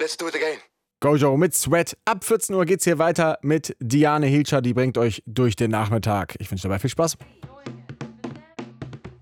Let's do it again. Gojo mit Sweat. Ab 14 Uhr geht's hier weiter mit Diane Hilscher. Die bringt euch durch den Nachmittag. Ich wünsche dabei viel Spaß.